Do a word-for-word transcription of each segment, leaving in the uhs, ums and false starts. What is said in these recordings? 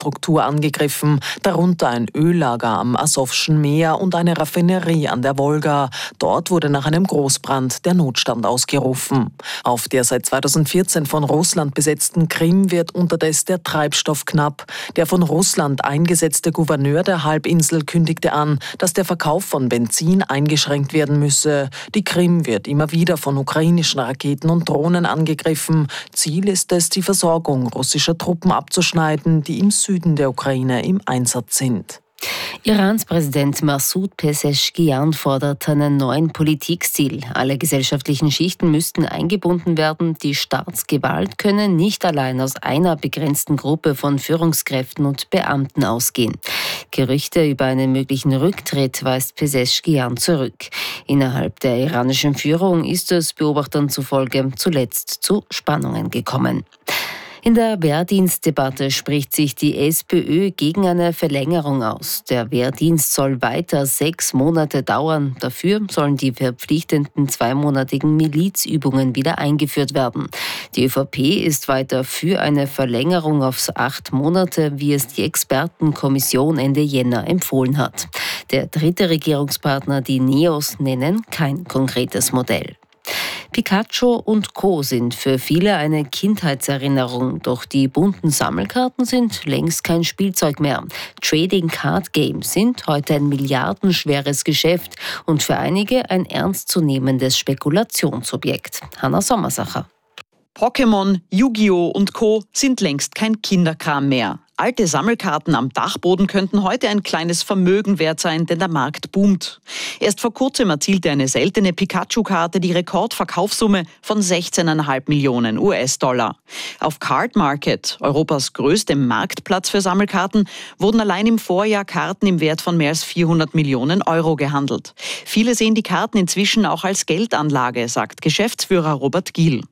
Infrastruktur angegriffen, darunter ein Öllager am Asowschen Meer und eine Raffinerie an der Wolga. Dort wurde nach einem Großbrand der Notstand ausgerufen. Auf der seit zweitausendvierzehn von Russland besetzten Krim wird unterdessen der Treibstoff knapp. Der von Russland eingesetzte Gouverneur der Halbinsel kündigte an, dass der Verkauf von Benzin eingeschränkt werden müsse. Die Krim wird immer wieder von ukrainischen Raketen und Drohnen angegriffen. Ziel ist es, die Versorgung russischer Truppen abzuschneiden, die im Süden der Ukraine im Einsatz sind. Irans Präsident Massoud Pezeshkian fordert einen neuen Politikstil. Alle gesellschaftlichen Schichten müssten eingebunden werden. Die Staatsgewalt könne nicht allein aus einer begrenzten Gruppe von Führungskräften und Beamten ausgehen. Gerüchte über einen möglichen Rücktritt weist Pezeshkian zurück. Innerhalb der iranischen Führung ist es Beobachtern zufolge zuletzt zu Spannungen gekommen. In der Wehrdienstdebatte spricht sich die SPÖ gegen eine Verlängerung aus. Der Wehrdienst soll weiter sechs Monate dauern. Dafür sollen die verpflichtenden zweimonatigen Milizübungen wieder eingeführt werden. Die ÖVP ist weiter für eine Verlängerung auf acht Monate, wie es die Expertenkommission Ende Jänner empfohlen hat. Der dritte Regierungspartner, die Neos, nennen kein konkretes Modell. Pikachu und Co. sind für viele eine Kindheitserinnerung, doch die bunten Sammelkarten sind längst kein Spielzeug mehr. Trading Card Games sind heute ein milliardenschweres Geschäft und für einige ein ernstzunehmendes Spekulationsobjekt. Hanna Sommersacher. Pokémon, Yu-Gi-Oh! Und Co. sind längst kein Kinderkram mehr. Alte Sammelkarten am Dachboden könnten heute ein kleines Vermögen wert sein, denn der Markt boomt. Erst vor kurzem erzielte eine seltene Pikachu-Karte die Rekordverkaufssumme von sechzehn Komma fünf Millionen U S-Dollar. Auf Card Market, Europas größtem Marktplatz für Sammelkarten, wurden allein im Vorjahr Karten im Wert von mehr als vierhundert Millionen Euro gehandelt. Viele sehen die Karten inzwischen auch als Geldanlage, sagt Geschäftsführer Robert Giel.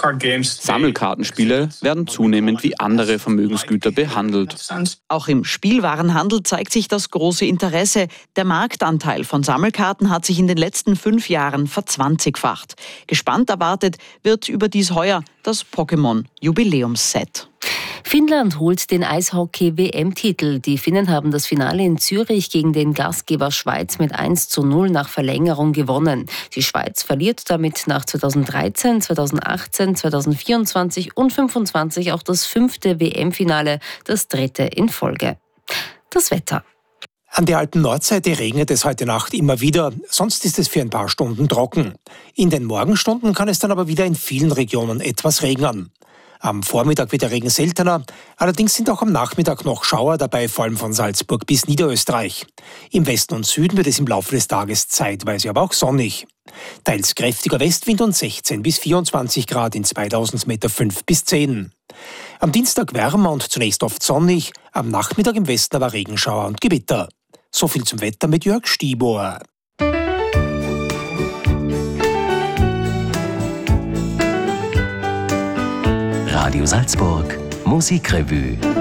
Sammelkartenspiele werden zunehmend wie andere Vermögensgüter behandelt. Auch im Spielwarenhandel zeigt sich das große Interesse. Der Marktanteil von Sammelkarten hat sich in den letzten fünf Jahren verzwanzigfacht. Gespannt erwartet wird überdies heuer das Pokémon-Jubiläumsset. Finnland holt den Eishockey-W M-Titel. Die Finnen haben das Finale in Zürich gegen den Gastgeber Schweiz mit eins zu null nach Verlängerung gewonnen. Die Schweiz verliert damit nach zweitausenddreizehn, zweitausendachtzehn, zweitausendvierundzwanzig und fünfundzwanzig auch das fünfte W M-Finale, das dritte in Folge. Das Wetter. An der alten Nordseite regnet es heute Nacht immer wieder, sonst ist es für ein paar Stunden trocken. In den Morgenstunden kann es dann aber wieder in vielen Regionen etwas regnen. Am Vormittag wird der Regen seltener, allerdings sind auch am Nachmittag noch Schauer dabei, vor allem von Salzburg bis Niederösterreich. Im Westen und Süden wird es im Laufe des Tages zeitweise aber auch sonnig. Teils kräftiger Westwind und sechzehn bis vierundzwanzig Grad, in zweitausend Meter fünf bis zehn. Am Dienstag wärmer und zunächst oft sonnig, am Nachmittag im Westen aber Regenschauer und Gewitter. So viel zum Wetter mit Jörg Stieber. Radio Salzburg Musikrevue.